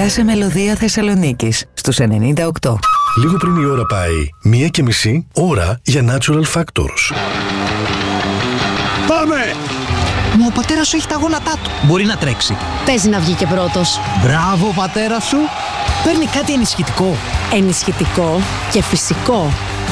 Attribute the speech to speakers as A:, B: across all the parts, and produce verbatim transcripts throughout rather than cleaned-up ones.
A: σε Μελωδία Θεσσαλονίκης στους ενενήντα οκτώ.
B: Λίγο πριν η ώρα πάει, μία και μισή ώρα για Natural Factors.
C: Πάμε! Μα ο πατέρας σου έχει τα γόνατά του. Μπορεί να τρέξει.
D: Παίζει να βγει και πρώτος.
C: Μπράβο, ο πατέρας σου. Παίρνει κάτι ενισχυτικό.
D: Ενισχυτικό και φυσικό.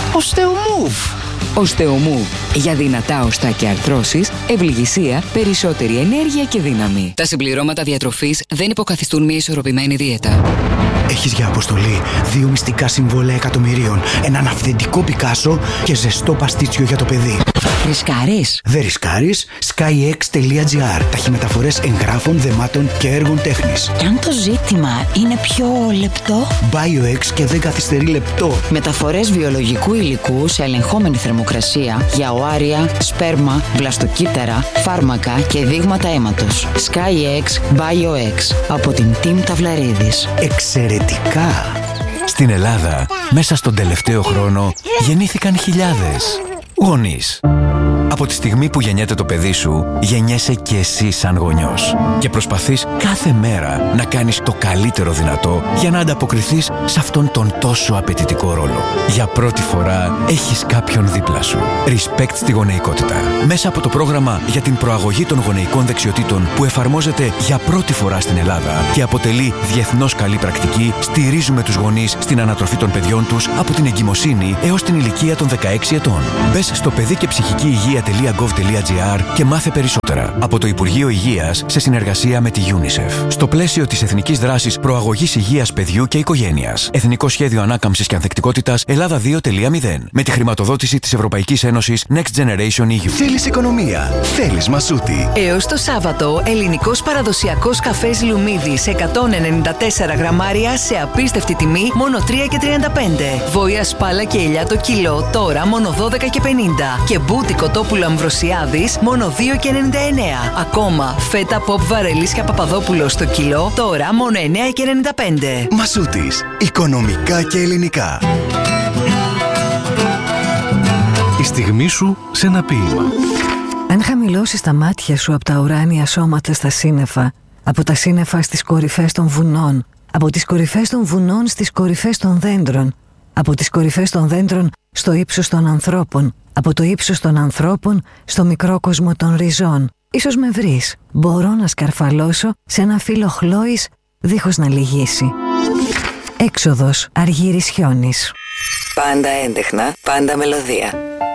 C: Osteomove.
E: Osteomove. Για δυνατά οστά και αρθρώσεις, ευληγησία, περισσότερη ενέργεια και δύναμη. Τα συμπληρώματα διατροφής δεν υποκαθιστούν μια ισορροπημένη δίαιτα.
F: Έχεις για αποστολή δύο μυστικά συμβόλαια εκατομμυρίων, έναν αυθεντικό Πικάσο και ζεστό παστίτσιο για το παιδί.
E: Ρισκάρεις?
F: Δεν ρισκάρεις. skyx τελεία gr. Ταχυμεταφορές εγγράφων, δεμάτων και έργων τέχνης.
G: Και αν το ζήτημα είναι πιο λεπτό?
F: BioX και δεν καθυστερεί λεπτό.
G: Μεταφορές βιολογικού υλικού σε ελεγχόμενη θερμοκρασία για οάρια, σπέρμα, βλαστοκύτταρα, φάρμακα και δείγματα αίματος. skyx BioX από την Team Ταυλαρίδης.
F: Εξαιρετικά!
H: Στην Ελλάδα, μέσα στον τελευταίο χρόνο, γεννήθηκαν χιλιάδες γονείς. Από τη στιγμή που γεννιέται το παιδί σου, γεννιέσαι και εσύ σαν γονιός. Και προσπαθείς κάθε μέρα να κάνεις το καλύτερο δυνατό για να ανταποκριθείς σε αυτόν τον τόσο απαιτητικό ρόλο. Για πρώτη φορά έχεις κάποιον δίπλα σου. Respect στη γονεϊκότητα. Μέσα από το πρόγραμμα για την προαγωγή των γονεϊκών δεξιοτήτων που εφαρμόζεται για πρώτη φορά στην Ελλάδα και αποτελεί διεθνώς καλή πρακτική, στηρίζουμε τους γονείς στην ανατροφή των παιδιών τους από την εγκυμοσύνη έως την ηλικία των δεκαέξι ετών. Μπες στο παιδί και ψυχική υγεία τελεία γκοβ τελεία τζι άρ και μάθε περισσότερα από το Υπουργείο Υγείας σε συνεργασία με τη UNICEF. Στο πλαίσιο της Εθνικής Δράσης Προαγωγής Υγείας Παιδιού και Οικογένειας. Εθνικό Σχέδιο Ανάκαμψης και Ανθεκτικότητας Ελλάδα δύο τελεία μηδέν. Με τη χρηματοδότηση της Ευρωπαϊκής Ένωσης Next Generation ι γιου.
F: Θέλεις οικονομία? Θέλεις Μασούτη.
A: Έως το Σάββατο, ελληνικός παραδοσιακός καφές Λουμίδης εκατόν ενενήντα τέσσερα γραμμάρια σε απίστευτη τιμή, μόνο τρία και τριάντα πέντε. Βόηα σπάλα και ελιά το κιλό, τώρα μόνο δώδεκα και πενήντα. Και μπούτι κοτόπουλο Αμβροσιάδης, μόνο δύο και ενενήντα εννέα. Ακόμα, φέτα ποπ Βαρελίσια Παπαδόπουλο στο κιλό, τώρα μόνο εννέα και ενενήντα πέντε.
F: Μασούτης. Οικονομικά και ελληνικά.
B: Η στιγμή σου σε ένα ποίημα.
I: Αν χαμηλώσεις τα μάτια σου από τα ουράνια σώματα στα σύννεφα, από τα σύννεφα στις κορυφές των βουνών, από τις κορυφές των βουνών στις κορυφές των δέντρων, από τις κορυφές των δέντρων στο ύψος των ανθρώπων, από το ύψος των ανθρώπων στο μικρό κόσμο των ριζών. Ίσως με βρεις. Μπορώ να σκαρφαλώσω σε ένα φύλλο χλώης δίχως να λυγίσει. Έξοδος Αργύρης Χιόνης.
A: Πάντα έντεχνα, πάντα μελωδία.